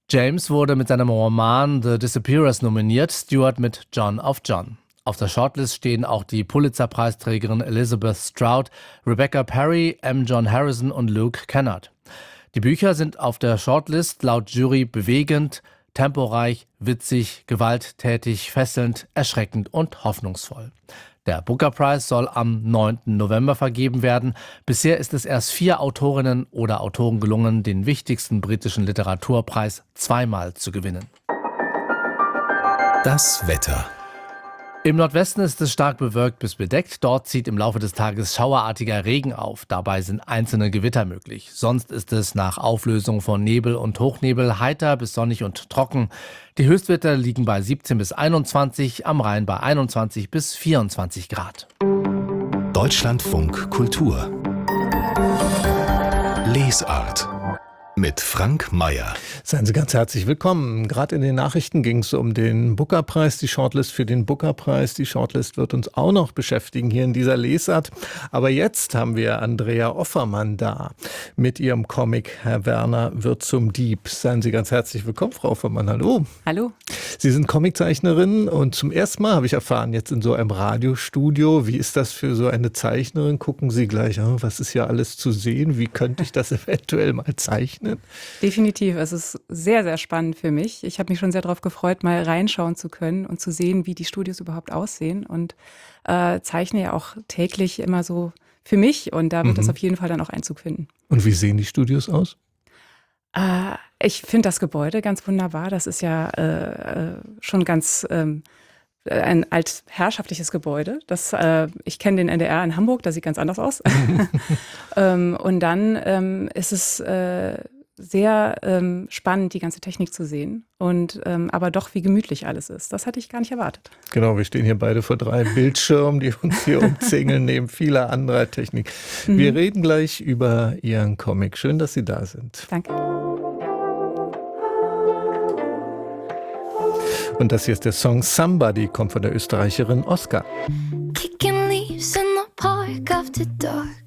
James wurde mit seinem Roman The Disappearers nominiert, Stewart mit John of John. Auf der Shortlist stehen auch die Pulitzer-Preisträgerin Elizabeth Strout, Rebecca Perry, M. John Harrison und Luke Kennard. Die Bücher sind auf der Shortlist laut Jury bewegend, temporeich, witzig, gewalttätig, fesselnd, erschreckend und hoffnungsvoll. Der Booker Prize soll am 9. November vergeben werden. Bisher ist es erst 4 Autorinnen oder Autoren gelungen, den wichtigsten britischen Literaturpreis zweimal zu gewinnen. Das Wetter. Im Nordwesten ist es stark bewölkt bis bedeckt. Dort zieht im Laufe des Tages schauerartiger Regen auf. Dabei sind einzelne Gewitter möglich. Sonst ist es nach Auflösung von Nebel und Hochnebel heiter bis sonnig und trocken. Die Höchstwerte liegen bei 17 bis 21, am Rhein bei 21 bis 24 Grad. Deutschlandfunk Kultur. Lesart. Mit Frank Mayer. Seien Sie ganz herzlich willkommen. Gerade in den Nachrichten ging es um den Booker-Preis, die Shortlist für den Booker-Preis. Die Shortlist wird uns auch noch beschäftigen hier in dieser Lesart. Aber jetzt haben wir Andrea Offermann da mit ihrem Comic Herr Werner wird zum Dieb. Seien Sie ganz herzlich willkommen, Frau Offermann. Hallo. Hallo. Sie sind Comiczeichnerin und zum ersten Mal habe ich erfahren, jetzt in so einem Radiostudio. Wie ist das für so eine Zeichnerin? Gucken Sie gleich, was ist hier alles zu sehen? Wie könnte ich das eventuell mal zeichnen? Definitiv. Es ist sehr, sehr spannend für mich. Ich habe mich schon sehr darauf gefreut, mal reinschauen zu können und zu sehen, wie die Studios überhaupt aussehen. Und zeichne ja auch täglich immer so für mich. Und da wird das auf jeden Fall dann auch Einzug finden. Und wie sehen die Studios aus? Ich finde das Gebäude ganz wunderbar. Das ist ja schon ganz ein altherrschaftliches Gebäude. Ich kenne den NDR in Hamburg, das sieht ganz anders aus. Und dann ist es sehr spannend, die ganze Technik zu sehen und aber doch, wie gemütlich alles ist. Das hatte ich gar nicht erwartet. Genau, wir stehen hier beide vor 3 Bildschirmen, die uns hier umzingeln, neben vieler anderer Technik. Wir reden gleich über Ihren Comic. Schön, dass Sie da sind. Danke. Und das hier ist der Song Somebody, kommt von der Österreicherin Oskar. Kicking leaves in the park after dark.